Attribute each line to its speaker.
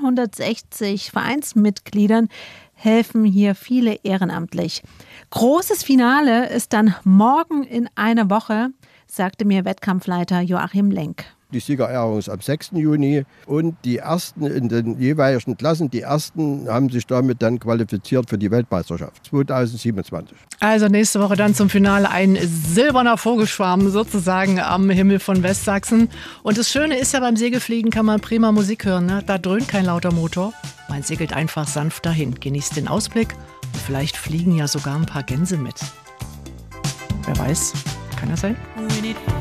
Speaker 1: 160 Vereinsmitgliedern helfen hier viele ehrenamtlich. Großes Finale ist dann morgen in einer Woche, sagte mir Wettkampfleiter Joachim Lenk.
Speaker 2: Die Siegerehrung ist am 6. Juni und die Ersten in den jeweiligen Klassen, die Ersten haben sich damit dann qualifiziert für die Weltmeisterschaft 2027.
Speaker 3: Also nächste Woche dann zum Finale ein silberner Vogelschwarm sozusagen am Himmel von Westsachsen. Und das Schöne ist ja, beim Segelfliegen kann man prima Musik hören, ne? Da dröhnt kein lauter Motor. Man segelt einfach sanft dahin, genießt den Ausblick und vielleicht fliegen ja sogar ein paar Gänse mit. Wer weiß, kann das sein?